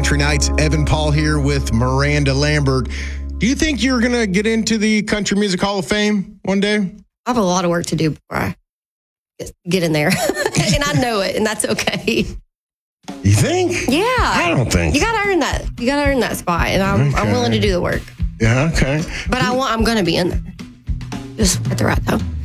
Country Nights. Evan Paul here with Miranda Lambert. Do you think you're going to get into the Country Music Hall of Fame one day? I have a lot of work to do before I get in there. And I know it, and that's okay. You think? Yeah. I don't think. You got to earn that. You got to earn that spot, and I'm willing to do the work. Yeah, okay. But I'm going to be in there. Just at the right time.